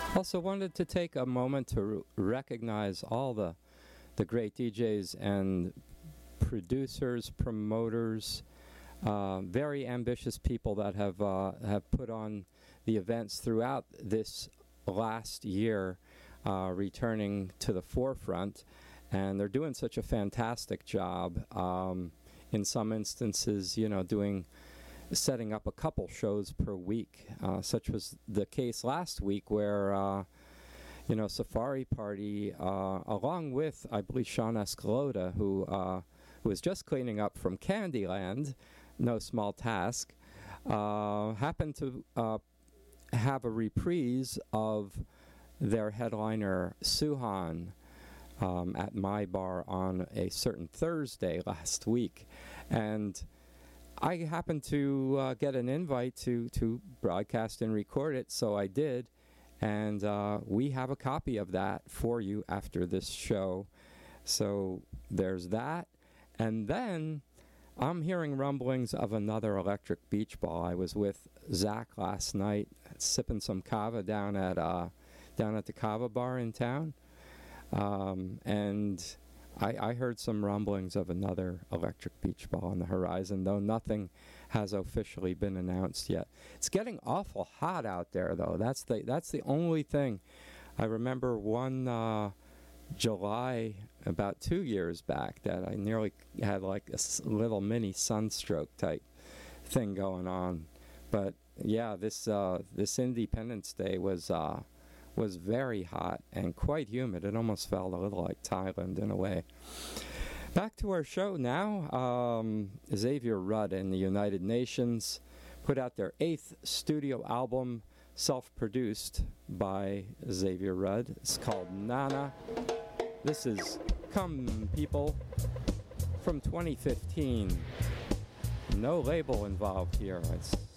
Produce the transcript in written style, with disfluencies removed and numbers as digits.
Also wanted to take a moment to recognize all the great DJs and producers, promoters, very ambitious people that have put on the events throughout this last year, returning to the forefront, and they're doing such a fantastic job. In some instances, setting up a couple shows per week. Such was the case last week where, Safari Party, along with, I believe, Sean Escalota, who was just cleaning up from Candyland, no small task, happened to have a reprise of their headliner, Suhan, at my bar on a certain Thursday last week. And I happened to get an invite to broadcast and record it, so I did. And we have a copy of that for you after this show. So there's that. And then I'm hearing rumblings of another Electric Beach Ball. I was with Zach last night, sipping some kava down at the Kava Bar in town. And I heard some rumblings of another Electric Beach Ball on the horizon, though nothing has officially been announced yet. It's getting awful hot out there, though. That's the only thing. I remember one July, about 2 years back, that I nearly had like a little mini sunstroke type thing going on. But yeah, this Independence Day was very hot and quite humid. It almost felt a little like Thailand in a way. Back to our show now. Xavier Rudd and the United Nations put out their 8th studio album, self-produced by Xavier Rudd. It's called Nana. This is Come People from 2015. No label involved here. It's